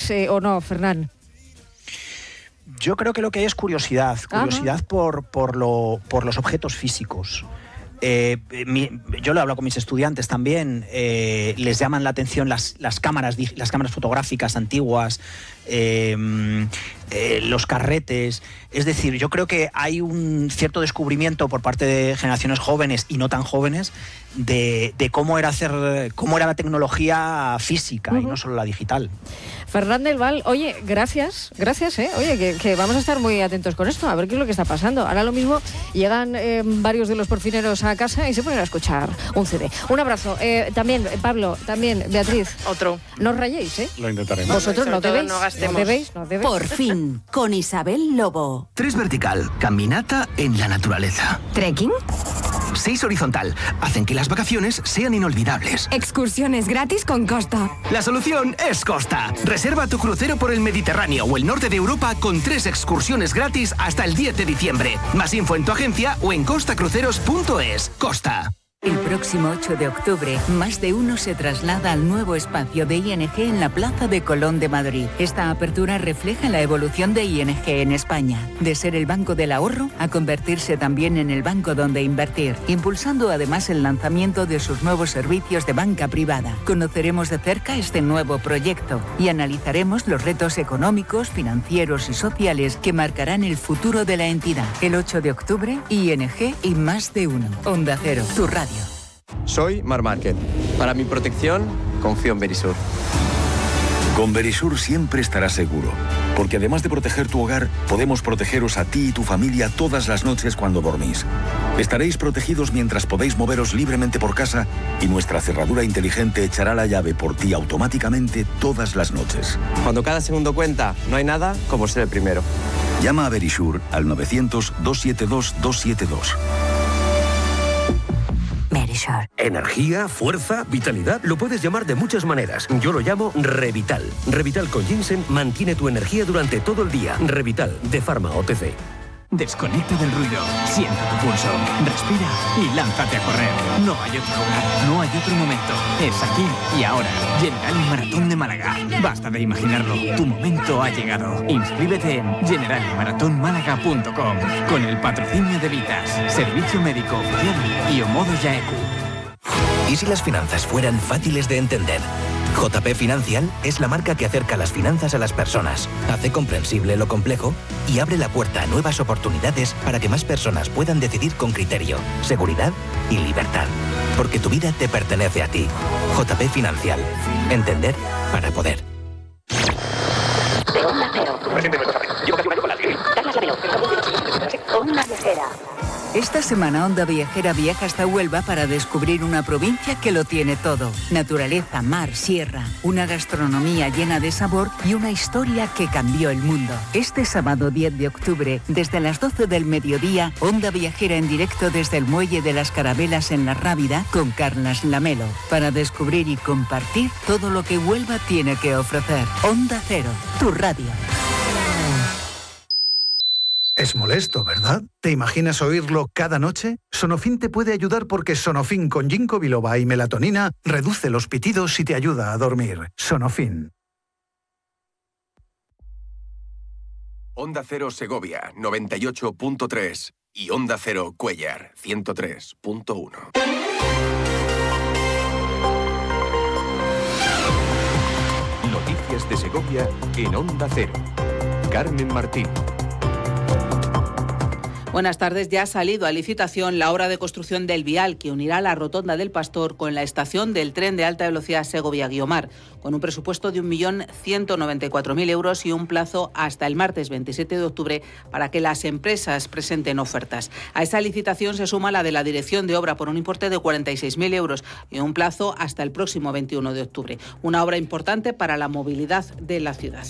o no, Fernán? Yo creo que lo que hay es curiosidad por los objetos físicos. Yo lo hablo con mis estudiantes también, les llaman la atención las cámaras fotográficas antiguas, los carretes. Es decir, yo creo que hay un cierto descubrimiento por parte de generaciones jóvenes y no tan jóvenes de cómo era la tecnología física y no solo la digital. Fernán del Val, oye, gracias, oye, que vamos a estar muy atentos con esto, a ver qué es lo que está pasando. Ahora lo mismo, llegan varios de los porfineros a casa y se ponen a escuchar un CD. Un abrazo. También, Pablo, también, Beatriz. Otro. No os rayéis, ¿eh? Lo intentaremos. Vosotros no debéis. No debéis. Por fin, con Isabel Lobo. 3 vertical, caminata en la naturaleza. ¿Trekking? 6 horizontal, hacen que las vacaciones sean inolvidables. Excursiones gratis con Costa. La solución es Costa. Reserva tu crucero por el Mediterráneo o el norte de Europa con 3 excursiones gratis hasta el 10 de diciembre. Más info en tu agencia o en costacruceros.es. Costa. El próximo 8 de octubre, más de uno se traslada al nuevo espacio de ING en la Plaza de Colón de Madrid. Esta apertura refleja la evolución de ING en España, de ser el banco del ahorro a convertirse también en el banco donde invertir, impulsando además el lanzamiento de sus nuevos servicios de banca privada. Conoceremos de cerca este nuevo proyecto y analizaremos los retos económicos, financieros y sociales que marcarán el futuro de la entidad. El 8 de octubre, ING y más de uno. Onda Cero, tu radio. Soy Mar Márquez. Para mi protección, confío en Verisur. Con Verisur siempre estarás seguro, porque además de proteger tu hogar, podemos protegeros a ti y tu familia todas las noches cuando dormís. Estaréis protegidos mientras podéis moveros libremente por casa y nuestra cerradura inteligente echará la llave por ti automáticamente todas las noches. Cuando cada segundo cuenta, no hay nada como ser el primero. Llama a Verisur al 900-272-272. Verisur. Energía, fuerza, vitalidad, lo puedes llamar de muchas maneras. Yo lo llamo Revital. Revital con ginseng mantiene tu energía durante todo el día. Revital, de Pharma OTC. Desconecta del ruido, sienta tu pulso, respira y lánzate a correr. No hay otro lugar, no hay otro momento. Es aquí y ahora. General Maratón de Málaga. Basta de imaginarlo, tu momento ha llegado. Inscríbete en generalmaratonmálaga.com con el patrocinio de Vitas, Servicio Médico Oficial y Omodo Yaeku. ¿Y si las finanzas fueran fáciles de entender? JP Financial es la marca que acerca las finanzas a las personas, hace comprensible lo complejo y abre la puerta a nuevas oportunidades para que más personas puedan decidir con criterio, seguridad y libertad. Porque tu vida te pertenece a ti. JP Financial. Entender para poder. Onda Cero. Onda Viajera. Esta semana Onda Viajera viaja hasta Huelva para descubrir una provincia que lo tiene todo. Naturaleza, mar, sierra, una gastronomía llena de sabor y una historia que cambió el mundo. Este sábado 10 de octubre, desde las 12 del mediodía, Onda Viajera en directo desde el Muelle de las Carabelas en La Rábida con Carlas Lamelo, para descubrir y compartir todo lo que Huelva tiene que ofrecer. Onda Cero, tu radio. Es molesto, ¿verdad? ¿Te imaginas oírlo cada noche? Sonofin te puede ayudar porque Sonofin con ginkgo biloba y melatonina reduce los pitidos y te ayuda a dormir. Sonofin. Onda Cero Segovia, 98.3 y Onda Cero Cuéllar, 103.1. Noticias de Segovia en Onda Cero. Carmen Martín. Buenas tardes. Ya ha salido a licitación la obra de construcción del vial que unirá la Rotonda del Pastor con la estación del tren de alta velocidad Segovia-Guiomar, con un presupuesto de 1.194.000 euros y un plazo hasta el martes 27 de octubre para que las empresas presenten ofertas. A esa licitación se suma la de la dirección de obra por un importe de 46.000 euros y un plazo hasta el próximo 21 de octubre. Una obra importante para la movilidad de la ciudad.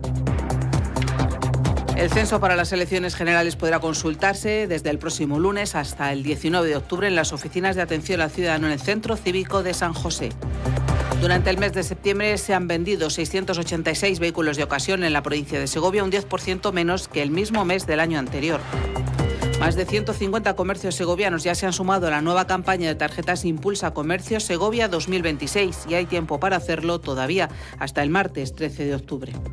El censo para las elecciones generales podrá consultarse desde el próximo lunes hasta el 19 de octubre en las oficinas de atención al ciudadano en el Centro Cívico de San José. Durante el mes de septiembre se han vendido 686 vehículos de ocasión en la provincia de Segovia, un 10% menos que el mismo mes del año anterior. Más de 150 comercios segovianos ya se han sumado a la nueva campaña de tarjetas Impulsa Comercio Segovia 2026 y hay tiempo para hacerlo todavía hasta el martes 13 de octubre.